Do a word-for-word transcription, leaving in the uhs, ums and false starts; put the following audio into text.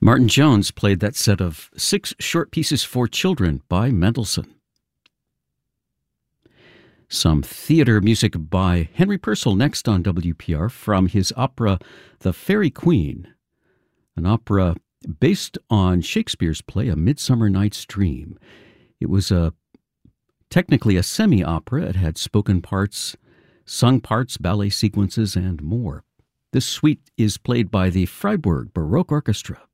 Martin Jones played that set of six short pieces for children by Mendelssohn. Some theater music by Henry Purcell next on W P R from his opera The Fairy Queen, an opera based on Shakespeare's play A Midsummer Night's Dream. It was a technically a semi-opera. It had spoken parts, sung parts, ballet sequences, and more. This suite is played by the Freiburg Baroque Orchestra.